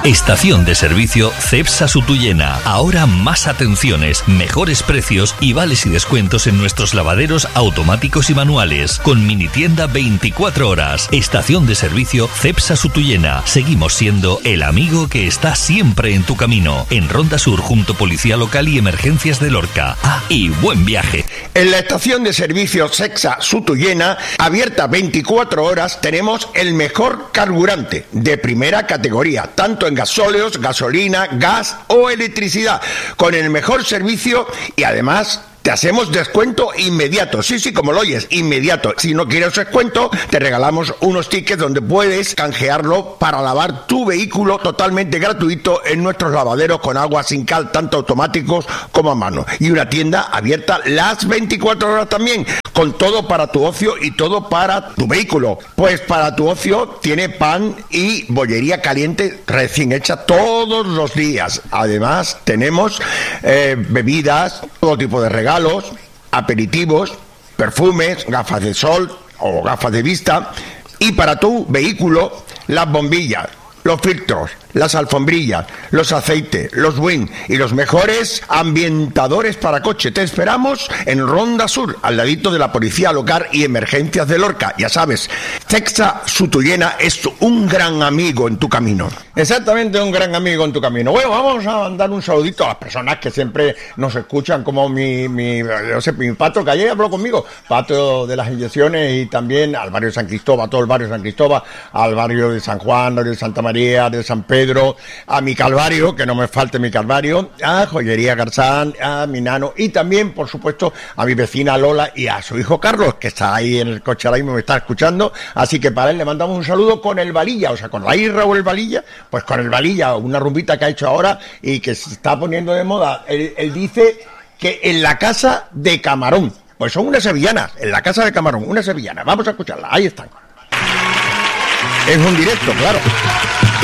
Estación de servicio Cepsa Sutuyena. Ahora más atenciones, mejores precios y vales y descuentos en nuestros lavaderos automáticos y manuales. Con mini tienda 24 horas. Estación de servicio Cepsa Sutuyena. Seguimos siendo el amigo que está siempre en tu camino. En Ronda Sur, junto Policía Local y Emergencias de Lorca. Y buen viaje. En la estación de servicio Cepsa Sutuyena, abierta 24 horas, tenemos el mejor carburante de primera categoría, tanto en gasóleos, gasolina, gas o electricidad, con el mejor servicio y además te hacemos descuento inmediato. Sí, como lo oyes, inmediato. Si no quieres descuento, te regalamos unos tickets donde puedes canjearlo para lavar tu vehículo totalmente gratuito en nuestros lavaderos con agua sin cal, tanto automáticos como a mano. Y una tienda abierta las 24 horas también, con todo para tu ocio y todo para tu vehículo. Pues para tu ocio tiene pan y bollería caliente recién hecha todos los días. Además, tenemos bebidas, todo tipo de regalos, aperitivos, perfumes, gafas de sol o gafas de vista, y para tu vehículo las bombillas, los filtros, las alfombrillas, los aceites, los WIN y los mejores ambientadores para coche. Te esperamos en Ronda Sur, al ladito de la Policía Local y Emergencias de Lorca. Ya sabes, Cepsa Sutuyena es un gran amigo en tu camino. Exactamente, un gran amigo en tu camino. Bueno, vamos a mandar un saludito a las personas que siempre nos escuchan, como mi pato, que ayer habló conmigo, pato de las inyecciones, y también al barrio de San Cristóbal, todo el barrio de San Cristóbal, al barrio de San Juan, al barrio de Santa María, de San Pedro, a mi Calvario, que no me falte mi Calvario, a Joyería Garzán, a mi nano, y también, por supuesto, a mi vecina Lola y a su hijo Carlos, que está ahí en el coche ahora mismo, me está escuchando. Así que para él le mandamos un saludo con el Valilla, o sea, con la Irra o el Valilla, pues con el Valilla, una rumbita que ha hecho ahora y que se está poniendo de moda. Él dice que en la casa de Camarón, pues son unas sevillanas, en la casa de Camarón, unas sevillanas. Vamos a escucharla, ahí están. Es un directo, claro.